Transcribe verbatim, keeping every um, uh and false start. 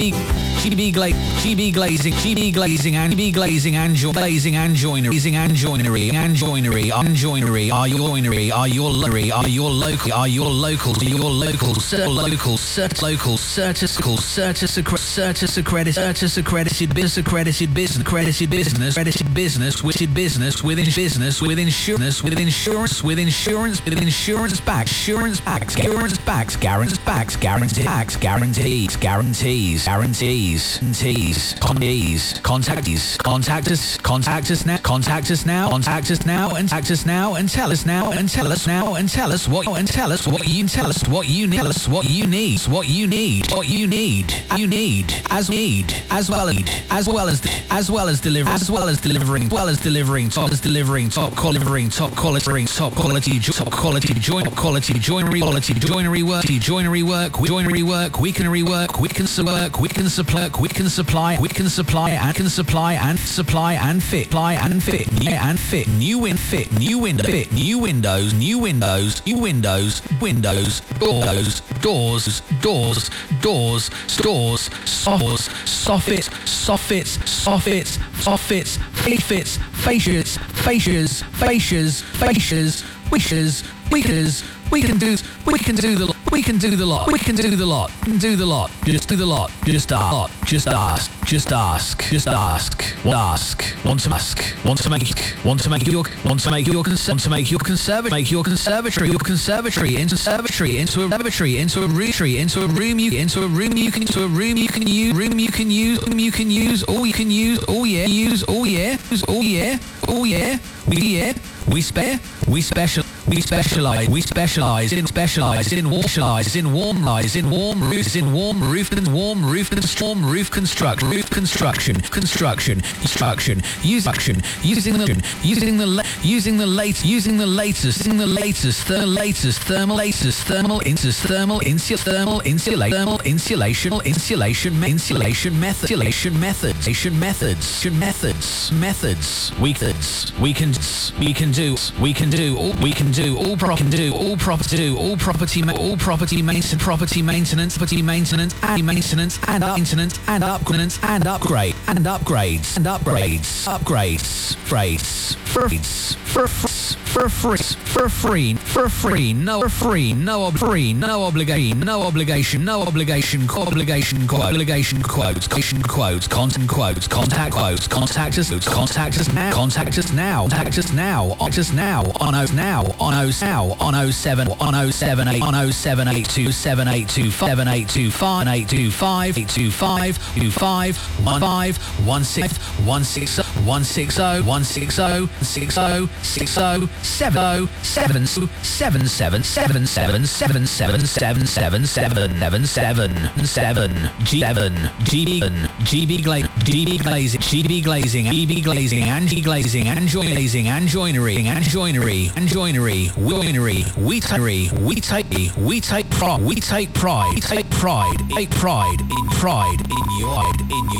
G B Gla G B glazing, G B glazing and G B glazing and jo glazing and joinery, and joinery and joinery, and joinery. Are your joinery? Are your lorry? Are your local? Are your local? Your local? Cert local? Cert local? Certical? Certis certis accredited certis accredited business accredited business accredited business accredited business with business within business with insurance with insurance with insurance with insurance backs insurance backs insurance backs guarantees backs guarantees backs guarantees guarantees guarantees. Tease, tease, contact us, contact us, contact us now, contact us now, contact us now, and contact us now, and tell us now, and tell us now, and tell us what, and tell us what you tell us what you need, tell us what you need, what you need, what you need, you need, as need, as well as, as well as, as well as deliver, as well as delivering, well as delivering, top as delivering, top delivering, top quality, top quality, top quality, join, quality, joinery, quality, joinery work, joinery work, joinery work, we can rework, we can work, we can supply. We can supply, we can supply and can supply and supply and fit, supply and fit, yeah, and fit, new win, fit, new window, fit, new windows, new windows, new windows, windows, doors, doors, doors, doors, doors, soffits, soffits, soffits, soffits, soffits, fits, fascias, fascias, fascias, fascias, wishes, wishes. We can do, we can do the, we can do the lot, we can do the lot, do the lot, just do the lot, just ask, just ask, just ask, just ask, want ask, want to ask, want to make, want to make your, want to make your, want to make your conservatory, make your conservatory, your conservatory into conservatory, into a laboratory, into a room, into a room, you, into a room you can, into a room you can use, room you can use, room you can use, all you can use, oh yeah, use, oh yeah, use, oh yeah, oh yeah, we yeah, we spare, we special. We specialize. We specialize in specialize in warm specialize in warm lies in warm roofs in warm roof and warm roof and storm roof construct roof construction construction construction using using the using the using the late using the latest using the latest thermal latest thermal latest thermal insus thermal insul thermal insulation thermal insulation insulation insulation method insulation methods methods methods methods we methods we can we can do we can do all we can do all pro can do all property do all property all property maintenance property maintenance property maintenance and maintenance and up maintenance and upgrades and upgrade and upgrades and upgrades upgrades freights for for for free for free for free no free no ob free no obligation no obligation no obligation obligation obligation quotes quotes content quotes contact quotes contact us contact us now contact us now contact us now contact us now on us now on us now on oh seven on oh seven eight on oh seven eight two seven eight two five eight two five eight two five eight two five two five one five one six one six one six oh one six oh six oh six oh seven oh seven seven seven seven seven seven seven seven seven seven seven seven seven G seven G B G B glaze G B glazing G B glazing G B glazing and G glazing and glazing and joinery and joinery and joinery joinery we take we take we take pride we take pride we take pride take pride in pride in your in